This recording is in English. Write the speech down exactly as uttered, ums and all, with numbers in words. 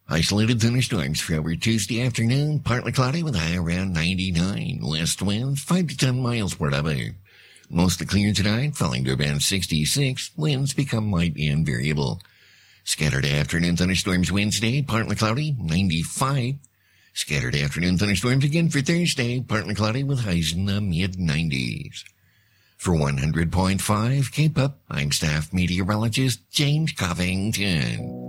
Isolated thunderstorms for over Tuesday afternoon, partly cloudy with a high around ninety-nine. West winds five to ten miles per hour. Mostly clear tonight, falling to around sixty-six. Winds become light and variable. Scattered afternoon thunderstorms Wednesday, partly cloudy, ninety-five. Scattered afternoon thunderstorms again for Thursday, partly cloudy with highs in the mid-nineties. For one hundred point five K P U P, I'm staff meteorologist James Covington.